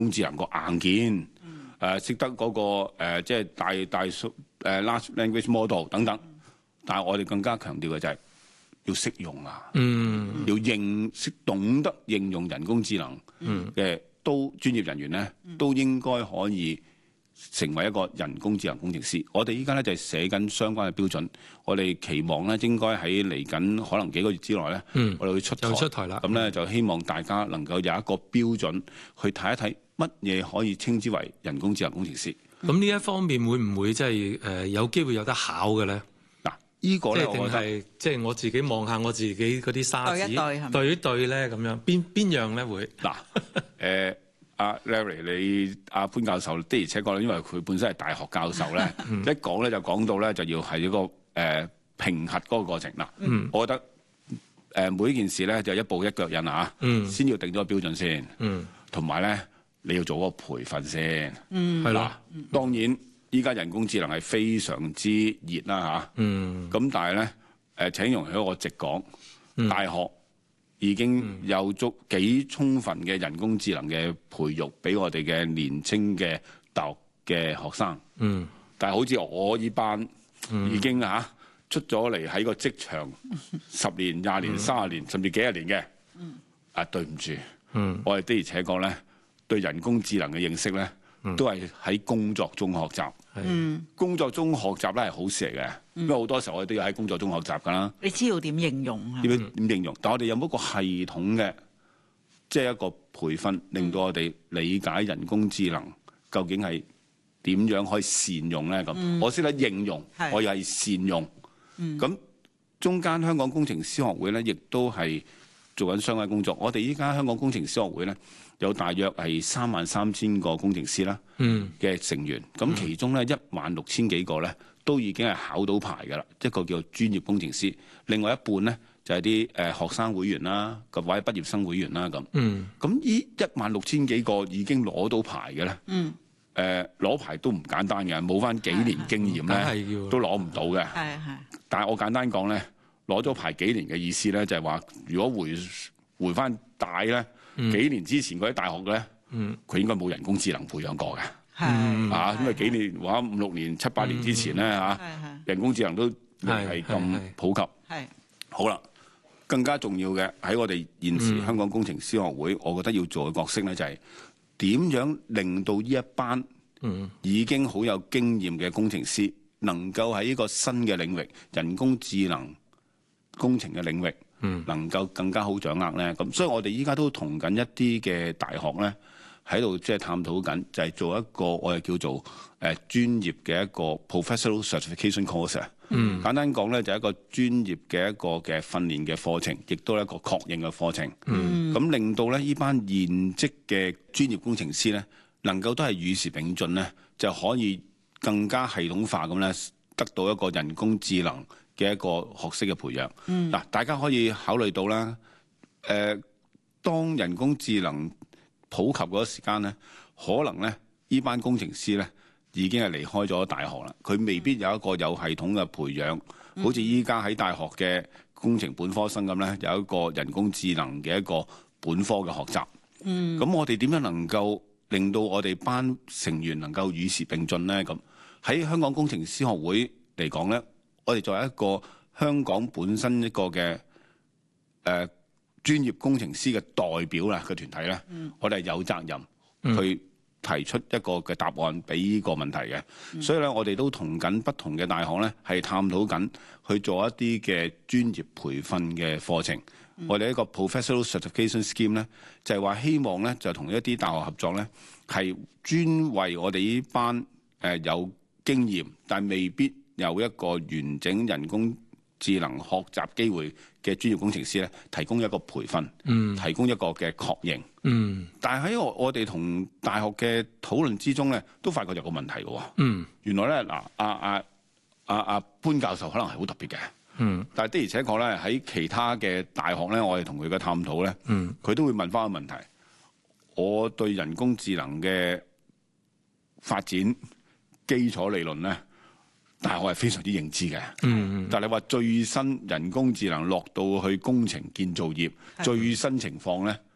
工智能個硬件，識得嗰個即係大數large language model 等等。但係我哋更加強調嘅就係要識用啊，要識懂得應用人工智能嘅都專業人員咧，都應該可以成為一個人工智能工程師。我哋依家咧就係寫緊相關嘅標準，我哋期望咧應該喺嚟緊可能幾個月之內咧，我哋會出台啦。咁咧就希望大家能夠有一個標準去睇一睇乜嘢可以稱之為人工智能工程師。 咁呢一方面會唔會即係有機會有得考嘅咧？ 嗱，呢個咧我覺得即係我自己望下我自己嗰啲沙子對一對咧咁樣，邊樣咧會嗱阿 Larry， 你阿潘教授的而且確，因為佢本身係大學教授咧，一講咧就講到咧就要係一個評核嗰個過程啦。我覺得每一件事咧就一步一腳印啊，先要定咗個標準先，同埋咧你要做嗰個培訓先，係啦。當然依家人工智能係非常之熱啦嚇，咁但係咧請容許我直講，大學已經有幾充分嘅人工智能嘅培育俾我哋嘅年青嘅大學嘅學生。但係好似我呢班已經出咗嚟喺個職場10年、20年、30年甚至幾十年嘅，對唔住，我哋的而且確咧對人工智能嘅認識咧，都係喺工作中學習。工作中學習咧係好事嚟嘅，因為好多時候我哋都要喺工作中學習㗎啦。 你知道點應用？ 點應用？但我哋有冇一個系統嘅，即係一個培訓，令到我哋理解人工智能究竟係點樣可以善用咧？咁我識得應用，我又係善用。咁中間香港工程師學會咧，亦都係做緊相關工作。我哋依家香港工程師學會咧，有大約係33000個工程師啦嘅成員。咁其中咧16000幾個咧，都已經係考到牌㗎啦，一個叫做專業工程師。另外一半咧就係啲學生會員啦，或者畢業生會員啦咁。咁呢16000幾個已經攞到牌嘅咧，攞牌都唔簡單嘅，冇翻幾年經驗咧，都攞唔到嘅。但係我簡單講咧，攞咗牌幾年嘅意思咧，就係話，如果回翻帶咧，幾年之前嗰啲大學咧，佢應該冇人工智能培養過嘅，因為幾年或者5、6年、7、8年之前咧人工智能都未係咁普及。好啦，更加重要嘅喺我哋現時香港工程師學會，我覺得要做嘅角色咧，就係點樣令到呢一班已經好有經驗嘅工程師，能夠喺呢個新嘅領域，人工智能工程嘅領域，能夠更加好掌握咧。咁所以我哋依家都同緊一啲嘅大學咧，喺度即係探討緊，就係做一個我哋叫做專業嘅一個 professional certification course。簡單講咧，就係一個專業嘅一個嘅訓練嘅課程，亦都係一個確認嘅課程。咁令到咧呢班現職嘅專業工程師咧，能夠都係與時並進咧，就可以更加系統化咁咧，得到一個人工智能嘅一個學識嘅培養。嗱，大家可以考慮到啦，當人工智能普及嗰個時間咧，可能咧呢班工程師咧已經係離開咗大學啦，佢未必有一個有系統嘅培養，好似依家喺大學嘅工程本科生咁咧，有一個人工智能嘅一個本科嘅學習。咁我哋點樣能夠令到我哋班成員能夠與時並進咧？咁喺香港工程師學會嚟講咧，我哋作為一個香港本身一個嘅專業工程師嘅代表啦嘅團體咧，我哋係有責任去提出一個嘅答案俾呢個問題嘅。所以咧，我哋都同緊不同嘅大學咧，係探討緊去做一啲嘅專業培訓嘅課程。我哋一個 professional certification scheme 咧，就係話希望咧就同一啲大學合作咧，係專為我哋呢班有經驗但未必有一個完整人工智能學習機會嘅專業工程師咧，提供一個培訓，提供一個嘅確認。但係喺我哋同大學嘅討論之中咧，都發覺有個問題嘅。原來咧嗱，阿潘教授可能係好特別嘅。但係的而且確咧，喺其他嘅大學咧，我哋同佢嘅探討咧，佢都會問翻個問題。我對人工智能嘅發展基礎理論咧，大學係非常之認知嘅。但係你話最新人工智能落到去工程建造業最新情況咧，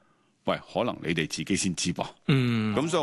喂，可能你哋自己先知噃。 嗯， 咁所以